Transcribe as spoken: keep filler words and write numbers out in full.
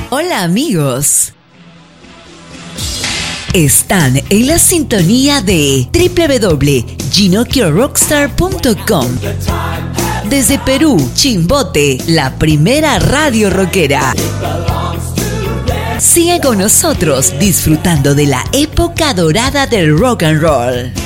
Hola amigos. Están en la sintonía de doble u doble u doble u punto ginocchio rockstar punto com. Desde Perú, Chimbote, la primera radio rockera. Sigue con nosotros disfrutando de la época dorada del rock and roll.